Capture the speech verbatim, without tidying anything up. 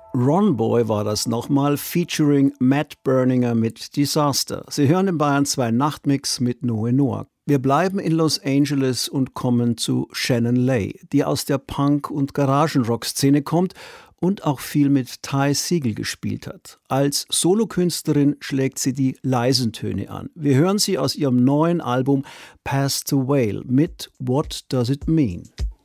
Ron Boy war das nochmal, featuring Matt Berninger mit Disaster. Sie hören in Bayern zwei Nachtmix mit Noe Noak. Wir bleiben in Los Angeles und kommen zu Shannon Lay, die aus der Punk- und Garagenrock-Szene kommt und auch viel mit Ty Segall gespielt hat. Als Solokünstlerin schlägt sie die leisen Töne an. Wir hören sie aus ihrem neuen Album Past the Whale mit What Does It Mean?